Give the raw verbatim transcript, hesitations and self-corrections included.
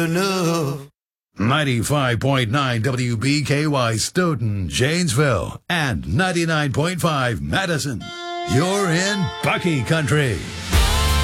enough. ninety-five point nine W B K Y Stoughton, Janesville, and ninety-nine point five Madison. You're in Bucky Country.